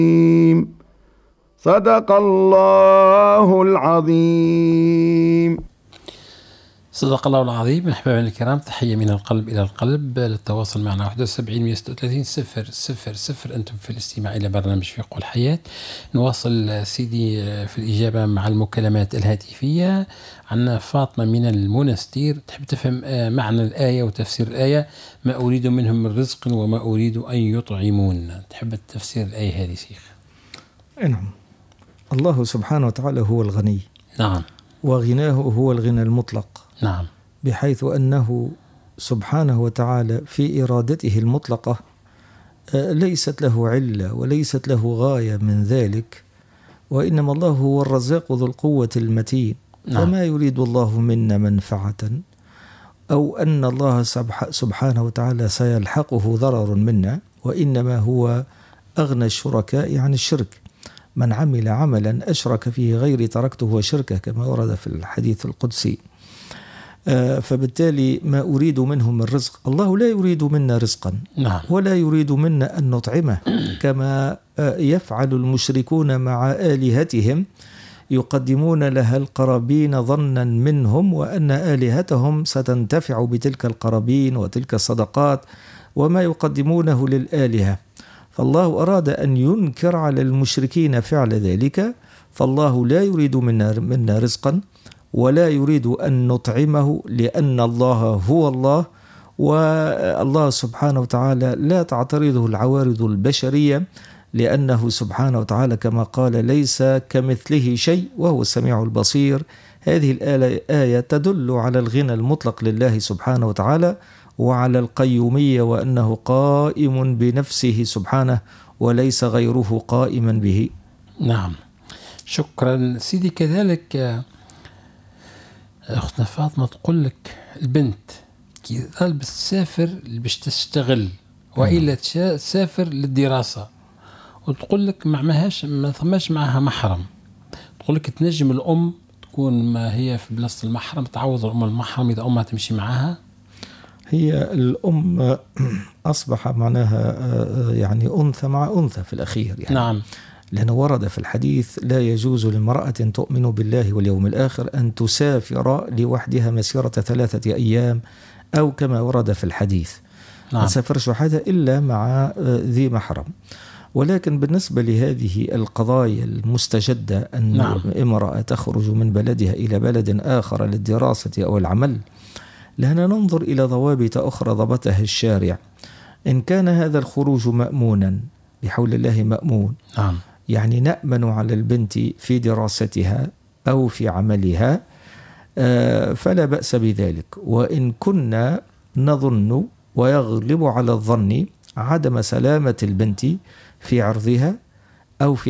صدق الله العظيم. صدق الله العظيم. أحبابنا الكرام، تحية من القلب إلى القلب. للتواصل معنا 71 136 000. أنتم في الاستماع إلى برنامج فقه الحياة. نواصل سيدي في الإجابة مع المكالمات الهاتفية. عنا فاطمة من المنستير تحب تفهم معنى الآية وتفسير الآية. ما أريد منهم من رزق وما أريد أن يطعمون. تحب تفسير الآية هذه شيخ؟ نعم. الله سبحانه وتعالى هو الغني. نعم. وغناه هو الغنى المطلق. نعم. بحيث أنه سبحانه وتعالى في إرادته المطلقة ليست له علة وليست له غاية من ذلك، وإنما الله هو الرزاق ذو القوة المتين. نعم. فما يريد الله منا منفعة أو أن الله سبحانه وتعالى سيلحقه ضرر منا، وإنما هو أغنى الشركاء عن الشرك. من عمل عملا أشرك فيه غيري تركته وشركه، كما ورد في الحديث القدسي. فبالتالي ما أريد منهم من رزق، الله لا يريد منا رزقا. نعم. ولا يريد منا أن نطعمه كما يفعل المشركون مع آلهتهم، يقدمون لها القرابين ظنا منهم وأن آلهتهم ستنتفع بتلك القرابين وتلك الصدقات وما يقدمونه للآلهة. فالله أراد أن ينكر على المشركين فعل ذلك، فالله لا يريد منا رزقا ولا يريد أن نطعمه، لأن الله هو الله، والله سبحانه وتعالى لا تعترضه العوارض البشرية، لأنه سبحانه وتعالى كما قال ليس كمثله شيء وهو السميع البصير. هذه الآية تدل على الغنى المطلق لله سبحانه وتعالى وعلى القيومية، وأنه قائم بنفسه سبحانه وليس غيره قائما به. نعم، شكرا سيدي. كذلك أختنا فاطمة تقول لك البنت كي طالبة تسافر باش تشتغل وإلا تسافر للدراسة، وتقول لك ما ثماش معها محرم، تقول لك تنجم الأم تكون ما هي في بلاصة المحرم تعوض الأم المحرم إذا أمها تمشي معها. هي الأم أصبح معناها يعني أنثى مع أنثى في الأخير يعني. نعم. لأنه ورد في الحديث لا يجوز لامرأة تؤمن بالله واليوم الآخر أن تسافر لوحدها مسيرة 3 أيام، أو كما ورد في الحديث نعم. ما تسافرش وحدها إلا مع ذي محرم. ولكن بالنسبة لهذه القضايا المستجدة أن نعم. امرأة تخرج من بلدها إلى بلد آخر للدراسة أو العمل، لأننا ننظر إلى ضوابط أخرى ضبطها الشارع. إن كان هذا الخروج مأمونا بحول الله مأمون، نعم، يعني نأمن على البنت في دراستها أو في عملها، فلا بأس بذلك. وإن كنا نظن ويغلب على الظن عدم سلامة البنت في عرضها أو في